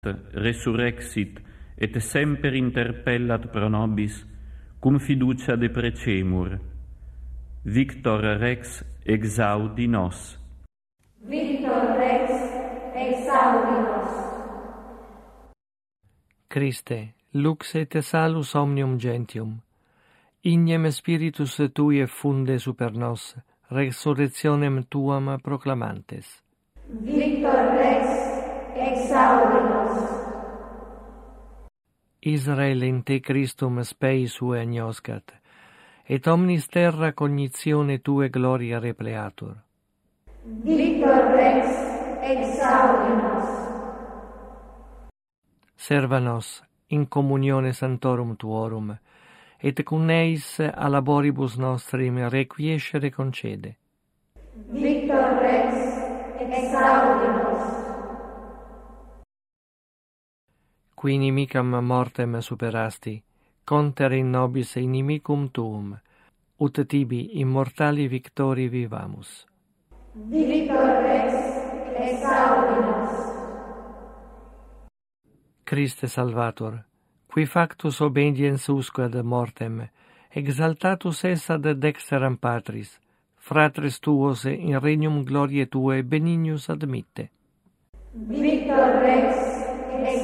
resurrexit et semper interpellat pro nobis, cum fiducia deprecemur. Victor Rex exaudi nos. Victor Rex exaudi nos. Christe, lux et salus omnium gentium, ignem spiritus tui effunde super nos, resurrectionem tuam proclamantes. Victor Rex exaudi nos. Israel in te Christum spei sue agnoscat, et omnis terra cognitione tue gloria repleatur. Victor Rex exaudi nos. Serva nos in communione santorum tuorum, et cum eis a laboribus nostrim requiescere concede. Victor Rex exaudi nos. Qui inimicam mortem superasti, conter in nobis inimicum tuum, ut tibi immortali victori vivamus. Victor Rex exaudi nos. Christe Salvator, qui factus obediens usque ad mortem, exaltatus es ad dexteram Patris, fratres tuos in regnum gloriae tuae benignus admitte. Victor Rex